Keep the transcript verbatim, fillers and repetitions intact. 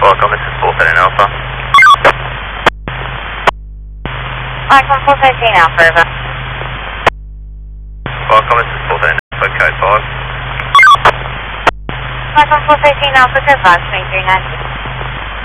Welcome, this is four thirteen Alpha. Welcome, four thirteen Alpha, over. Welcome, this is four thirteen Alpha, code five. Welcome, four thirteen Alpha, code five, twenty-three ninety.